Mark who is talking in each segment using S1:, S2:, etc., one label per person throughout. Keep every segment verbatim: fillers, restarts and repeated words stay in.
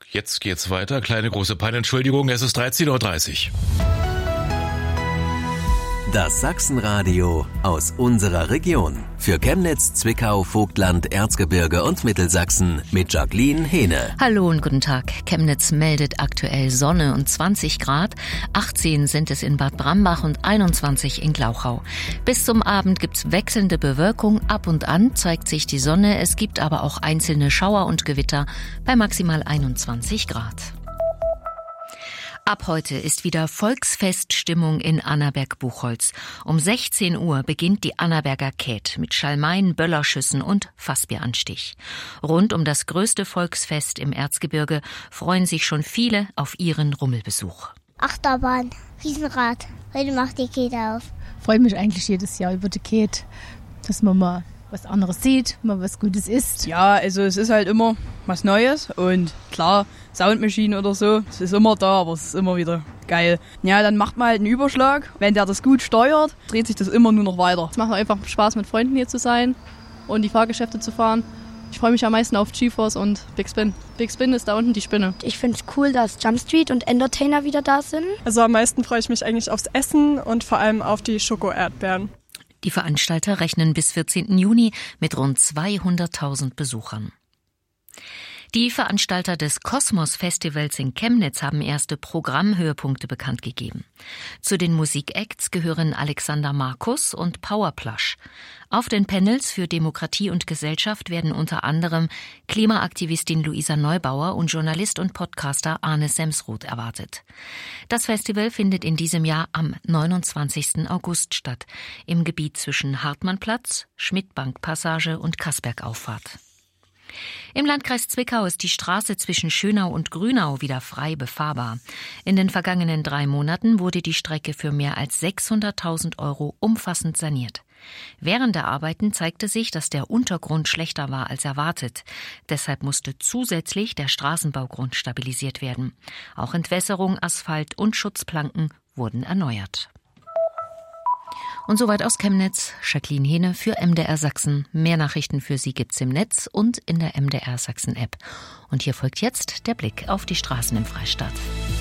S1: Jetzt geht's weiter. Kleine große Peinentschuldigung, es ist dreizehn Uhr dreißig.
S2: Das Sachsenradio aus unserer Region. Für Chemnitz, Zwickau, Vogtland, Erzgebirge und Mittelsachsen mit Jacqueline Hehne.
S3: Hallo und guten Tag. Chemnitz meldet aktuell Sonne und zwanzig Grad. achtzehn sind es in Bad Brambach und einundzwanzig in Glauchau. Bis zum Abend gibt's wechselnde Bewölkung. Ab und an zeigt sich die Sonne. Es gibt aber auch einzelne Schauer und Gewitter bei maximal einundzwanzig Grad. Ab heute ist wieder Volksfeststimmung in Annaberg-Buchholz. Um sechzehn Uhr beginnt die Annaberger Kät mit Schalmeien, Böllerschüssen und Fassbieranstich. Rund um das größte Volksfest im Erzgebirge freuen sich schon viele auf ihren Rummelbesuch.
S4: Achterbahn, Riesenrad. Heute macht die Kät auf.
S5: Freue mich eigentlich jedes Jahr über die Kät, dass man mal was anderes sieht, mal was Gutes isst.
S6: Ja, also es ist halt immer was Neues und klar, Soundmaschine oder so, es ist immer da, aber es ist immer wieder geil. Ja, dann macht man halt einen Überschlag. Wenn der das gut steuert, dreht sich das immer nur noch weiter.
S5: Es macht einfach Spaß, mit Freunden hier zu sein und die Fahrgeschäfte zu fahren. Ich freue mich am meisten auf GeForce und Big Spin. Big Spin ist da unten die Spinne.
S7: Ich finde es cool, dass Jump Street und Entertainer wieder da sind.
S8: Also am meisten freue ich mich eigentlich aufs Essen und vor allem auf die Schoko-Erdbeeren.
S3: Die Veranstalter rechnen bis vierzehnten Juni mit rund zweihunderttausend Besuchern. Die Veranstalter des Kosmos-Festivals in Chemnitz haben erste Programmhöhepunkte bekannt gegeben. Zu den Musikacts gehören Alexander Markus und Powerplush. Auf den Panels für Demokratie und Gesellschaft werden unter anderem Klimaaktivistin Luisa Neubauer und Journalist und Podcaster Arne Semsroth erwartet. Das Festival findet in diesem Jahr am neunundzwanzigsten August statt, im Gebiet zwischen Hartmannplatz, Schmidtbankpassage und Kassbergauffahrt. Im Landkreis Zwickau ist die Straße zwischen Schönau und Grünau wieder frei befahrbar. In den vergangenen drei Monaten wurde die Strecke für mehr als sechshunderttausend Euro umfassend saniert. Während der Arbeiten zeigte sich, dass der Untergrund schlechter war als erwartet. Deshalb musste zusätzlich der Straßenbaugrund stabilisiert werden. Auch Entwässerung, Asphalt und Schutzplanken wurden erneuert. Und soweit aus Chemnitz, Jacqueline Hehne für M D R Sachsen. Mehr Nachrichten für Sie gibt's im Netz und in der M D R Sachsen App. Und hier folgt jetzt der Blick auf die Straßen im Freistaat.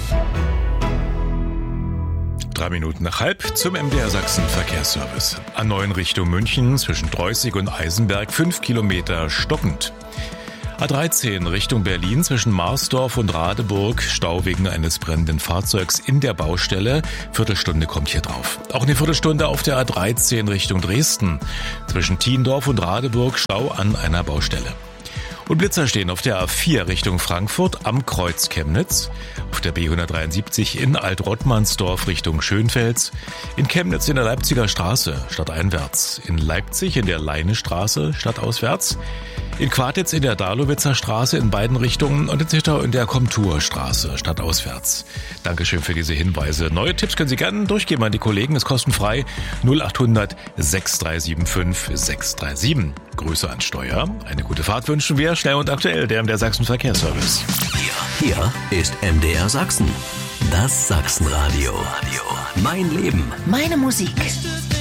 S1: Drei Minuten nach halb zum M D R Sachsen Verkehrsservice. A neun Richtung München zwischen Dreußig und Eisenberg fünf Kilometer stockend. A dreizehn Richtung Berlin zwischen Marsdorf und Radeburg, Stau wegen eines brennenden Fahrzeugs in der Baustelle. Viertelstunde kommt hier drauf. Auch eine Viertelstunde auf der A dreizehn Richtung Dresden. Zwischen Thiendorf und Radeburg, Stau an einer Baustelle. Und Blitzer stehen auf der A vier Richtung Frankfurt am Kreuz Chemnitz, auf der B hundertdreiundsiebzig in Alt-Rottmannsdorf Richtung Schönfels, in Chemnitz in der Leipziger Straße stadteinwärts, in Leipzig in der Leinestraße stadtauswärts, in Quartitz in der Dahlowitzer Straße in beiden Richtungen und in Zittau in der Komturstraße stadtauswärts. Dankeschön für diese Hinweise. Neue Tipps können Sie gerne durchgeben an die Kollegen, ist kostenfrei null achthundert sechs drei sieben fünf sechs drei sieben. Grüße an Steuer. Eine gute Fahrt wünschen wir. Schnell und aktuell, der M D R Sachsen Verkehrsservice.
S2: Hier, hier ist M D R Sachsen. Das Sachsenradio. Mein Leben.
S3: Meine Musik.